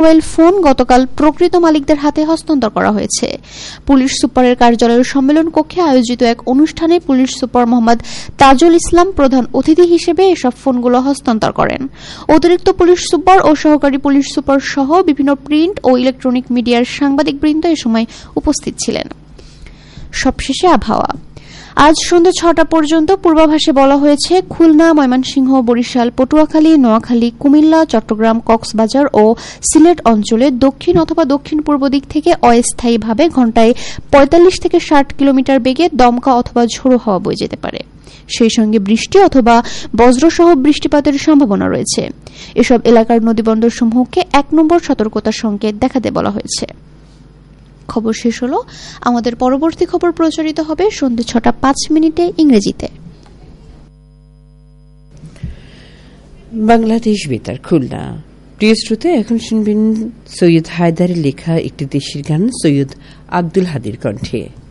Mobile phone গতকাল প্রকৃত মালিকদের হাতে হস্তান্তর করা হয়েছে। পুলিশ সুপারের কার্যালয়ের সম্মেলন কক্ষে আয়োজিত এক অনুষ্ঠানে পুলিশ সুপার মোহাম্মদ তাজুল ইসলাম প্রধান অতিথি হিসেবে এসব ফোনগুলো হস্তান্তর করেন। অতিরিক্ত পুলিশ সুপার ও সহকারী পুলিশ সুপার সহ বিভিন্ন প্রিন্ট ও ইলেকট্রনিক মিডিয়ার সাংবাদিকবৃন্দ এ সময় উপস্থিত ছিলেন। সবশেষে আবহাওয়া। আজ সন্ধ্যা ৬টা পর্যন্ত পূর্বাভাসে বলা হয়েছে খুলনা, ময়মনসিংহ, বরিশাল, পটুয়াখালী, নোয়াখালী, কুমিল্লা, চট্টগ্রাম, কক্সবাজার ও সিলেট অঞ্চলে দক্ষিণ অথবা দক্ষিণ পূর্ব দিক থেকে অস্থায়ীভাবে ঘণ্টায় ৪৫ থেকে ৬০ কিলোমিটার বেগে দমকা অথবা ঝোড়ো হাওয়া বয়ে যেতে পারে। সেই সঙ্গে বৃষ্টি অথবা বজ্রসহ বৃষ্টিপাতের সম্ভাবনা রয়েছে। এসব এলাকার নদীবন্দরসমূহকে ১ নম্বর সতর্কতা সংকেত দেখাতে বলা হয়েছে। খবর শেষ হলো। আমাদের পরবর্তী খবর প্রচারিত হবে সন্ধ্যে ৬টা ৫ মিনিটে ইংরেজিতে। বাংলাদেশ বেতার খুলনা। প্রিয় শ্রোতা, এখন শুনবেন সৈয়দ হায়দারের লেখা একটি দেশের গান সৈয়দ আব্দুল হাদীর কণ্ঠে।